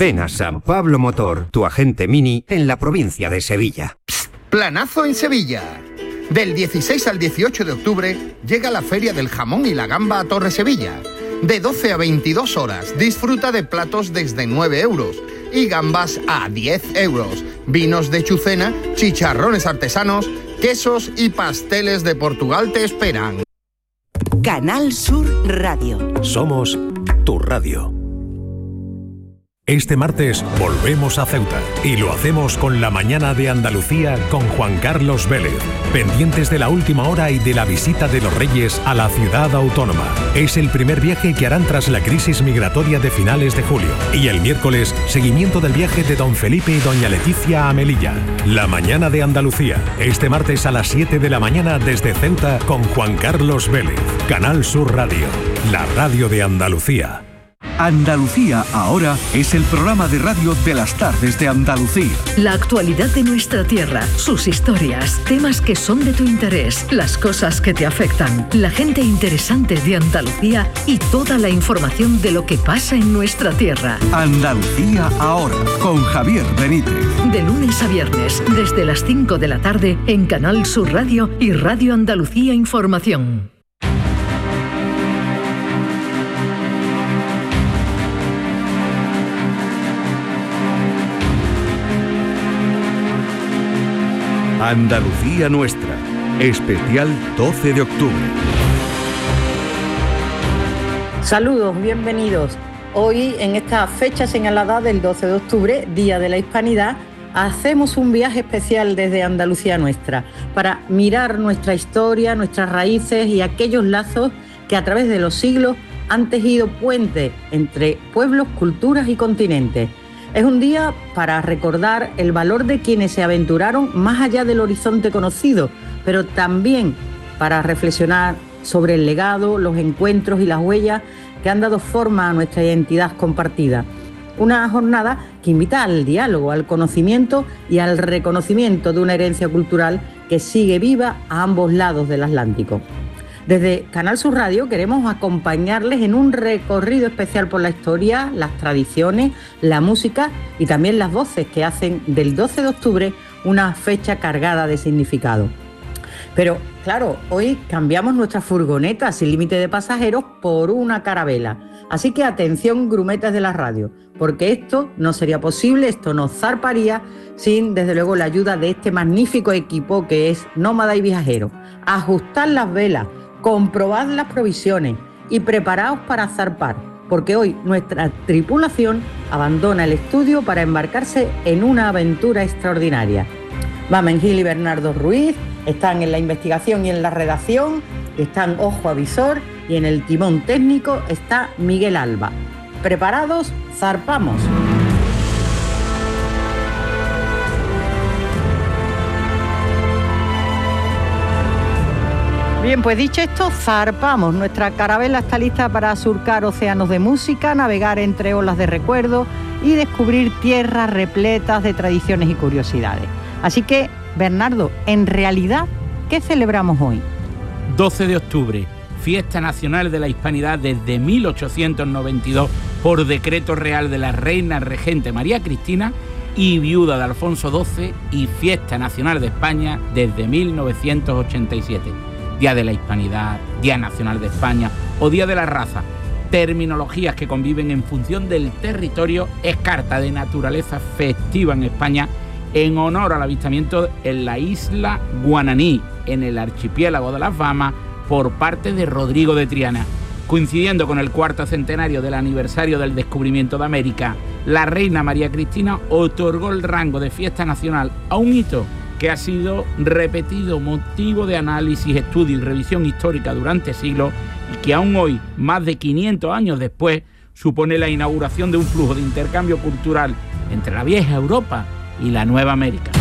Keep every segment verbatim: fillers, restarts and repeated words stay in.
Ven a San Pablo Motor, tu agente Mini en la provincia de Sevilla. Planazo en Sevilla. Del dieciséis al dieciocho de octubre llega la Feria del Jamón y la Gamba a Torre Sevilla. De doce a veintidós horas disfruta de platos desde nueve euros y gambas a diez euros. Vinos de Chucena, chicharrones artesanos, quesos y pasteles de Portugal te esperan. Canal Sur Radio. Somos tu radio. Este martes volvemos a Ceuta y lo hacemos con la mañana de Andalucía con Juan Carlos Vélez, pendientes de la última hora y de la visita de los Reyes a la ciudad autónoma. Es el primer viaje que harán tras la crisis migratoria de finales de julio. Y el miércoles, seguimiento del viaje de don Felipe y doña Leticia a Melilla. La mañana de Andalucía, este martes a las siete de la mañana desde Ceuta con Juan Carlos Vélez. Canal Sur Radio, la radio de Andalucía. Andalucía ahora es el programa de radio de las tardes de Andalucía. La actualidad de nuestra tierra, sus historias, temas que son de tu interés, las cosas que te afectan, la gente interesante de Andalucía y toda la información de lo que pasa en nuestra tierra. Andalucía ahora, con Javier Benítez. De lunes a viernes, desde las cinco de la tarde, en Canal Sur Radio y Radio Andalucía Información. Andalucía nuestra, especial doce de octubre. Saludos, bienvenidos. Hoy, en esta fecha señalada del doce de octubre, Día de la Hispanidad, hacemos un viaje especial desde Andalucía nuestra para mirar nuestra historia, nuestras raíces y aquellos lazos que a través de los siglos han tejido puentes entre pueblos, culturas y continentes. Es un día para recordar el valor de quienes se aventuraron más allá del horizonte conocido, pero también para reflexionar sobre el legado, los encuentros y las huellas que han dado forma a nuestra identidad compartida. Una jornada que invita al diálogo, al conocimiento y al reconocimiento de una herencia cultural que sigue viva a ambos lados del Atlántico. Desde Canal Sur Radio queremos acompañarles en un recorrido especial por la historia, las tradiciones, la música y también las voces que hacen del doce de octubre una fecha cargada de significado. Pero, claro, hoy cambiamos nuestra furgoneta sin límite de pasajeros por una carabela. Así que atención, grumetas de la radio, porque esto no sería posible, esto no zarparía sin, desde luego, la ayuda de este magnífico equipo que es Nómada y Viajero. Ajustad las velas, comprobad las provisiones y preparaos para zarpar, porque hoy nuestra tripulación abandona el estudio para embarcarse en una aventura extraordinaria. Mamen Gil y Bernardo Ruiz están en la investigación y en la redacción, están Ojo Avisor y en el timón técnico está Miguel Alba. ¿Preparados? ¡Zarpamos! Bien, pues dicho esto, zarpamos. Nuestra carabela está lista para surcar océanos de música, navegar entre olas de recuerdo y descubrir tierras repletas de tradiciones y curiosidades. Así que, Bernardo, en realidad, ¿qué celebramos hoy? doce de octubre, Fiesta Nacional de la Hispanidad desde mil ochocientos noventa y dos por decreto real de la reina regente María Cristina y viuda de Alfonso doce, y Fiesta Nacional de España desde mil novecientos ochenta y siete. Día de la Hispanidad, Día Nacional de España o Día de la Raza, terminologías que conviven en función del territorio, es carta de naturaleza festiva en España en honor al avistamiento en la isla Guananí, en el archipiélago de las Bahamas, por parte de Rodrigo de Triana. Coincidiendo con el cuarto centenario del aniversario del descubrimiento de América, la reina María Cristina otorgó el rango de fiesta nacional a un hito que ha sido repetido, motivo de análisis, estudio y revisión histórica durante siglos, y que aún hoy, más de quinientos años después, supone la inauguración de un flujo de intercambio cultural entre la vieja Europa y la Nueva América.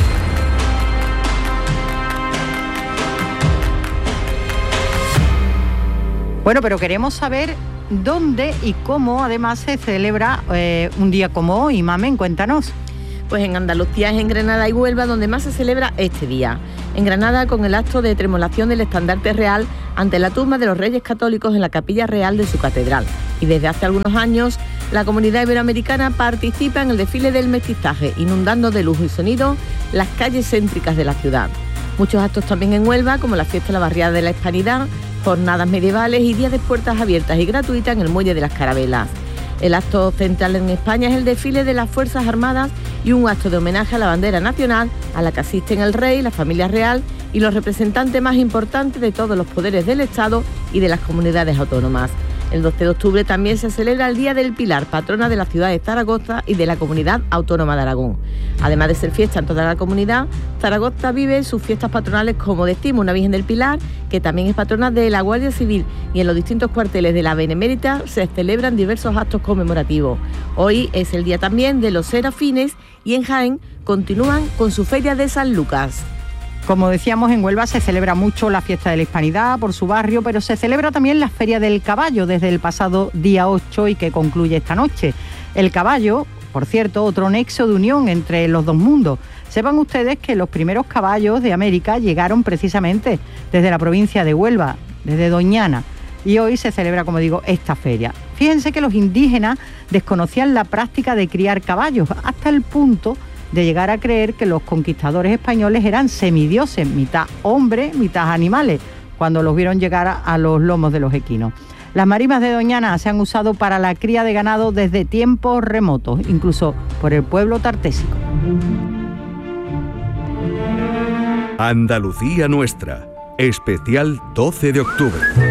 Bueno, pero queremos saber dónde y cómo además se celebra eh, un día como hoy. Mamen, cuéntanos. Pues en Andalucía es en Granada y Huelva donde más se celebra este día. En Granada, con el acto de tremolación del estandarte real ante la tumba de los Reyes Católicos en la Capilla Real de su catedral. Y desde hace algunos años La comunidad iberoamericana participa en el desfile del mestizaje, inundando de luz y sonido las calles céntricas de la ciudad. Muchos actos también en Huelva, como la fiesta de la barriada de la Hispanidad, jornadas medievales y días de puertas abiertas y gratuitas en el Muelle de las Carabelas. El acto central en España es el desfile de las Fuerzas Armadas y un acto de homenaje a la bandera nacional, a la que asisten el rey, la familia real y los representantes más importantes de todos los poderes del Estado y de las comunidades autónomas. El doce de octubre también se celebra el Día del Pilar, patrona de la ciudad de Zaragoza y de la Comunidad Autónoma de Aragón. Además de ser fiesta en toda la comunidad, Zaragoza vive sus fiestas patronales, como decimos, una Virgen del Pilar, que también es patrona de la Guardia Civil, y en los distintos cuarteles de la Benemérita se celebran diversos actos conmemorativos. Hoy es el día también de los Serafines y en Jaén continúan con su feria de San Lucas. Como decíamos, en Huelva se celebra mucho la fiesta de la Hispanidad por su barrio, pero se celebra también la Feria del Caballo desde el pasado día ocho y que concluye esta noche. El caballo, por cierto, otro nexo de unión entre los dos mundos. Sepan ustedes que los primeros caballos de América llegaron precisamente desde la provincia de Huelva, desde Doñana, y hoy se celebra, como digo, esta feria. Fíjense que los indígenas desconocían la práctica de criar caballos hasta el punto de llegar a creer que los conquistadores españoles eran semidioses, mitad hombres, mitad animales, cuando los vieron llegar a, a los lomos de los equinos. Las marismas de Doñana se han usado para la cría de ganado desde tiempos remotos, incluso por el pueblo tartésico. Andalucía Nuestra, especial doce de octubre.